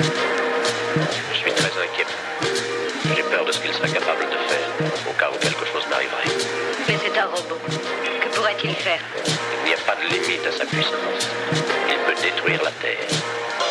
Je suis très inquiet. J'ai peur de ce qu'il sera capable de faire, au cas où quelque chose m'arriverait. Mais c'est un robot. Que pourrait-il faire? Il n'y a pas de limite à sa puissance. Il peut détruire la Terre.